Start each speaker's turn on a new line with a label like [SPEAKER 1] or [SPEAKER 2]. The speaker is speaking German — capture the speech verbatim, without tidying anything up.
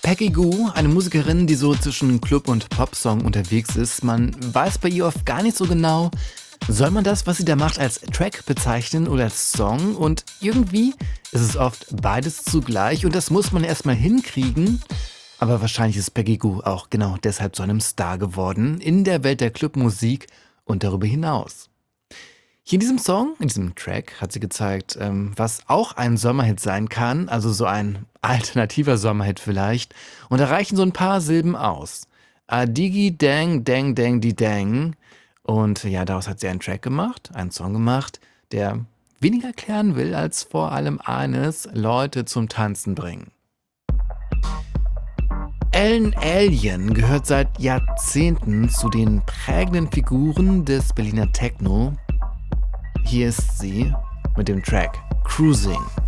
[SPEAKER 1] Peggy Gou, eine Musikerin, die so zwischen Club- und Popsong unterwegs ist. Man weiß bei ihr oft gar nicht so genau, soll man das, was sie da macht, als Track bezeichnen oder als Song? Und irgendwie ist es oft beides zugleich und das muss man erstmal hinkriegen. Aber wahrscheinlich ist Peggy Gou auch genau deshalb zu einem Star geworden in der Welt der Clubmusik und darüber hinaus. Hier in diesem Song, in diesem Track, hat sie gezeigt, ähm, was auch ein Sommerhit sein kann, also so ein alternativer Sommerhit vielleicht. Und da reichen so ein paar Silben aus. Adigi Dang Dang Dang Di Dang. Und ja, daraus hat sie einen Track gemacht, einen Song gemacht, der weniger klären will, als vor allem eines: Leute zum Tanzen bringen. Ellen Allien gehört seit Jahrzehnten zu den prägenden Figuren des Berliner Techno. Hier ist sie mit dem Track Cruising.